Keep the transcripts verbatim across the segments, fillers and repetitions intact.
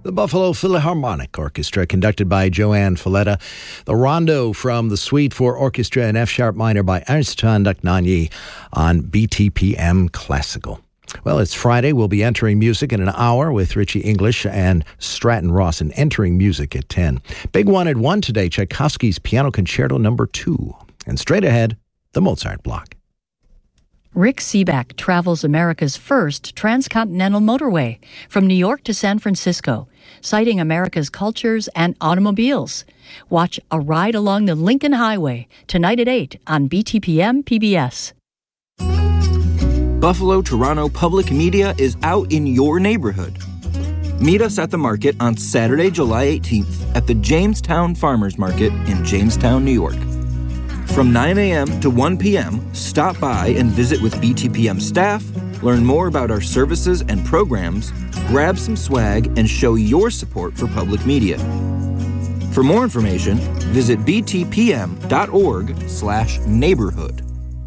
The Buffalo Philharmonic Orchestra, conducted by Joanne Falletta. The Rondo from the Suite for Orchestra in F-sharp minor by Aristide Dohnanyi on B T P M Classical. Well, it's Friday. We'll be entering music in an hour with Richie English and Stratton Ross, and entering music at ten. Big one at one today, Tchaikovsky's Piano Concerto number two. And straight ahead, the Mozart block. Rick Seaback travels America's first transcontinental motorway from New York to San Francisco, citing America's cultures and automobiles. Watch A Ride Along the Lincoln Highway tonight at eight on B T P M P B S. Buffalo Toronto Public Media is out in your neighborhood. Meet us at the market on Saturday, July eighteenth at the Jamestown Farmers Market in Jamestown, New York. From nine a.m. to one p.m., stop by and visit with B T P M staff, learn more about our services and programs, grab some swag, and show your support for public media. For more information, visit btpm.org slash neighborhood.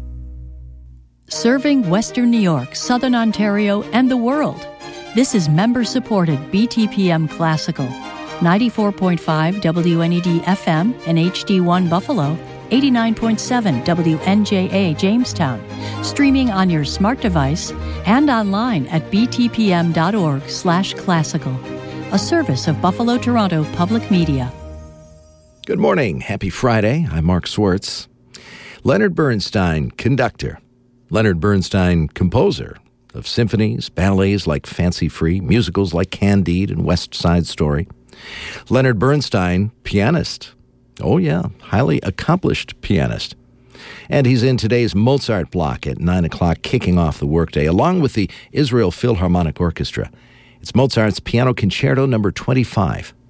Serving Western New York, Southern Ontario, and the world. This is member-supported B T P M Classical. ninety-four point five W N E D F M and H D one Buffalo, eighty-nine point seven W N J A Jamestown, streaming on your smart device and online at btpm.org slash classical, a service of Buffalo Toronto Public Media. Good morning. Happy Friday. I'm Mark Swartz. Leonard Bernstein, conductor. Leonard Bernstein, composer of symphonies, ballets like Fancy Free, musicals like Candide and West Side Story. Leonard Bernstein, pianist. Oh, yeah, highly accomplished pianist. And he's in today's Mozart block at nine o'clock, kicking off the workday, along with the Israel Philharmonic Orchestra. It's Mozart's Piano Concerto number twenty-five